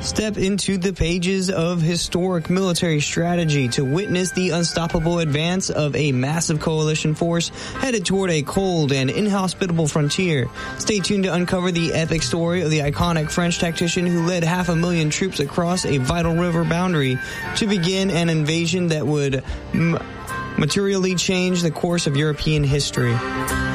Step into the pages of historic military strategy to witness the unstoppable advance of a massive coalition force headed toward a cold and inhospitable frontier. Stay tuned to uncover the epic story of the iconic French tactician who led 500,000 troops across a vital river boundary to begin an invasion that would materially change the course of European history.